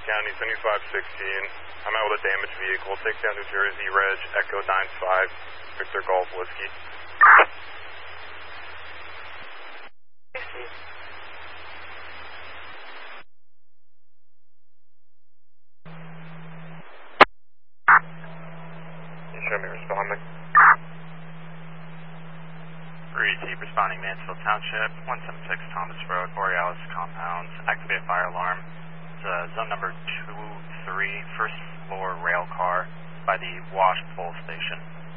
County 7516. I'm out with a damaged vehicle. Take down New Jersey, Reg, Echo 95, Victor Golf Whiskey. You show me responding. 3T responding Mansfield Township, 176 Thomas Road, Borealis Compounds. Activate fire alarm. It's zone number 23, first floor rail car by the Wash Pole Station.